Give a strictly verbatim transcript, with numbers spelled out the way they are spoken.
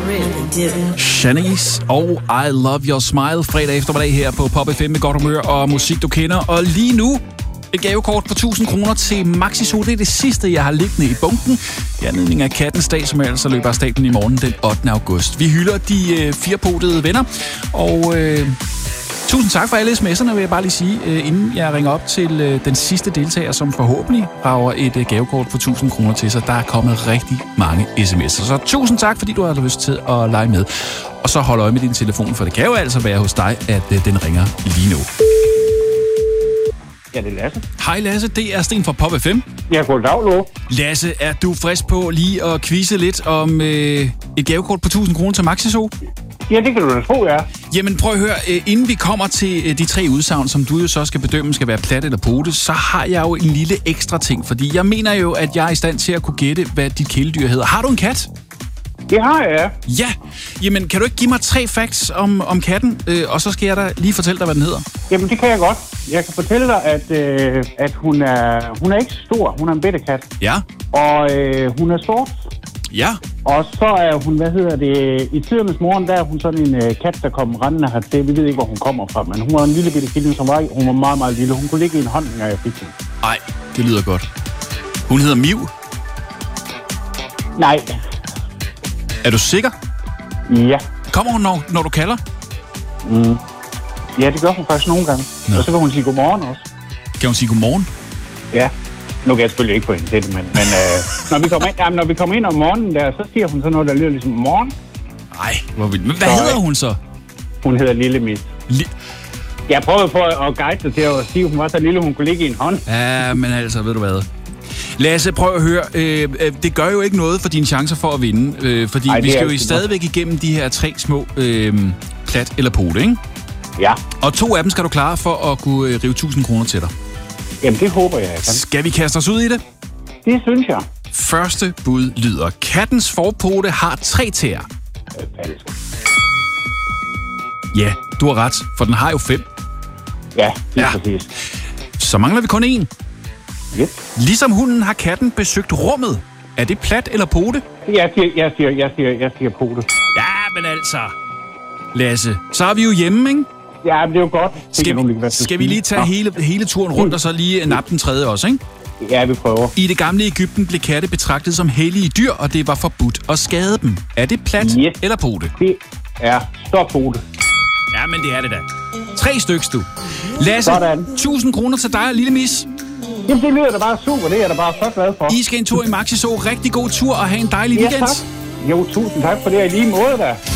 really do. Shanice og I Love Your Smile. Fredag eftermiddag her på Pop F M med godt humør og musik, du kender. Og lige nu et gavekort på tusind kroner til Maxi-Sol. Det er det sidste, jeg har liggende i bunken. I anledning af Kattens Dag, som altså løber af stablen i morgen den ottende august. Vi hylder de øh, firepotede venner. Og øh, tusind tak for alle sms'erne, vil jeg bare lige sige, øh, inden jeg ringer op til øh, den sidste deltager, som forhåbentlig rager et øh, gavekort på tusind kroner til sig. Der er kommet rigtig mange sms'er. Så tusind tak, fordi du har lyst til at lege med. Og så hold øje med din telefon, for det kan jo altså være hos dig, at øh, den ringer lige nu. Ja, det er Lasse. Hej Lasse, det er Sten fra Pop F M. Ja, goddag, Lo. Lasse, er du frisk på lige at quizze lidt om øh, et gavekort på tusind kroner til Maxi-Sol? Ja, det kan du da tro, ja. Jamen prøv at høre, øh, inden vi kommer til øh, de tre udsagn, som du jo så skal bedømme, skal være plat eller pote, så har jeg jo en lille ekstra ting, fordi jeg mener jo, at jeg er i stand til at kunne gætte, hvad dit kæledyr hedder. Har du en kat? Det har jeg, ja. Ja. Jamen, kan du ikke give mig tre facts om, om katten, øh, og så skal jeg da lige fortælle dig, hvad den hedder? Jamen, det kan jeg godt. Jeg kan fortælle dig, at, øh, at hun, er, hun er ikke stor. Hun er en bitte kat. Ja. Og øh, hun er sort. Ja. Og så er hun, hvad hedder det, i tidernes morgen, der er hun sådan en øh, kat, der kommer rendende hertil. Vi ved ikke, hvor hun kommer fra, men hun var en lille bitte killing, som var, hun var meget, meget lille. Hun kunne ligge i en hånd, når jeg fik hende. Ej, det lyder godt. Hun hedder Miv. Nej. Er du sikker? Ja. Kommer hun, når, når du kalder? Mm. Ja, det gør hun faktisk nogle gange. Nå. Og så kan hun sige godmorgen også. Kan hun sige godmorgen? Ja. Nu kan jeg selvfølgelig ikke få hende til det, men, men øh, når, vi kommer ind, jamen, når vi kommer ind om morgenen der, så siger hun sådan noget, der lyder ligesom morgen. Nej, hvor vildt. Men hvad så, hedder hun så? Hun hedder Lille Mis. Li- Jeg prøvede på at guide dig til at sige, at hun var så lille, hun kunne ligge i en hånd. Ja, men altså, ved du hvad? Lasse, prøv at høre. Øh, det gør jo ikke noget for dine chancer for at vinde, øh, fordi Ej, vi skal jo stadigvæk igennem de her tre små øh, plat eller pote, ikke? Ja. Og to af dem skal du klare for at kunne øh, rive tusind kroner til dig. Jamen, det håber jeg, jeg kan. Skal vi kaste os ud i det? Det synes jeg. Første bud lyder: kattens forpote har tre tæer. Øh, falsk. Ja, du har ret, for den har jo fem. Ja, det er Ja. præcis. Så mangler vi kun én. Yep. Ligesom hunden har katten besøgt rummet. Er det plat eller pote? Jeg siger, jeg siger, jeg siger, jeg siger pote. Ja, men altså. Lasse, så er vi jo hjemme, ikke? Ja, men det er jo godt. Skal vi, skal vi lige tage hele, hele turen rundt og så lige nappe den tredje også, ikke? Ja, vi prøver. I det gamle Egypten blev katte betragtet som hellige dyr, og det var forbudt at skade dem. Er det plat Yes. eller pote? Det er stoppote. Ja, men det er det da. Tre stykker, du. Lasse, Sådan. tusind kroner til dig, lille mis. Jamen, det lyder da bare super. Det er jeg da bare så glad for. I skal en tur i Maxi-Sol. Rigtig god tur og have en dejlig Ja, weekend. tak. Jo, tusind tak for det, i lige måde da.